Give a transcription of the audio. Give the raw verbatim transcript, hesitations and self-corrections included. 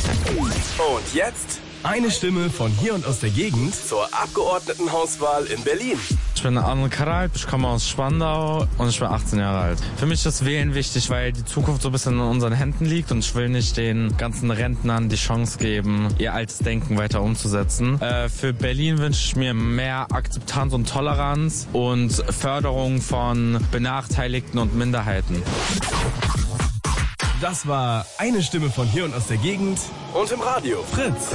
Und jetzt eine Stimme von hier und aus der Gegend zur Abgeordnetenhauswahl in Berlin. Ich bin Arne Karalp, ich komme aus Spandau und ich bin achtzehn Jahre alt. Für mich ist Wählen wichtig, weil die Zukunft so ein bisschen in unseren Händen liegt und ich will nicht den ganzen Rentnern die Chance geben, ihr altes Denken weiter umzusetzen. Äh, für Berlin wünsche ich mir mehr Akzeptanz und Toleranz und Förderung von Benachteiligten und Minderheiten. Das war eine Stimme von hier und aus der Gegend und im Radio Fritz.